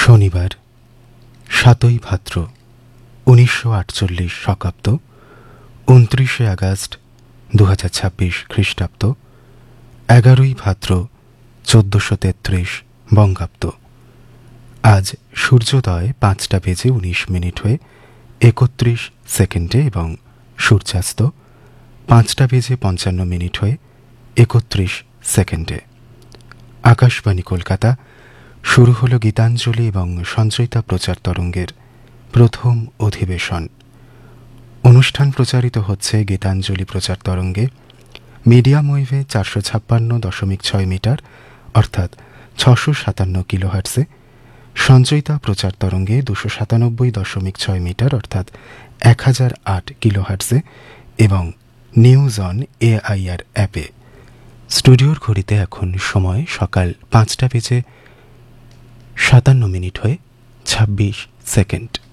শনিবার ৭ই ভাদ্র ১৯৪৮ শকাব্দ ২৯শে আগস্ট ২০২৬ খ্রিস্টাব্দ ১১ই ভাদ্র ১৪৩৩ বঙ্গাব্দ। আজ সূর্যোদয় ৫টা বেজে ১৯ মিনিট হয়ে ৩১ সেকেন্ডে এবং সূর্যাস্ত ৫টা বেজে ৫৫ মিনিট হয়ে ৩১ সেকেন্ডে। আকাশবাণী কলকাতা। শুরু হল গীতাঞ্জলি এবং সঞ্চয়িতা প্রচার তরঙ্গের প্রথম অধিবেশন। অনুষ্ঠান প্রচারিত হচ্ছে গীতাঞ্জলি প্রচার তরঙ্গে মিডিয়াম ওয়েভে ৪৫৬.৬ মিটার অর্থাৎ ৬৫৭ কিলোহার্টসে, সঞ্চয়িতা প্রচার তরঙ্গে ২৯৭.৬ মিটার অর্থাৎ ১০০৮ কিলোহার্টসে এবং নিউজ অন এআইআর অ্যাপে। স্টুডিওর ঘড়িতে এখন সময় সকাল ৫টা বেজে ৫৭ মিনিট হয়ে ২৬ সেকেন্ড।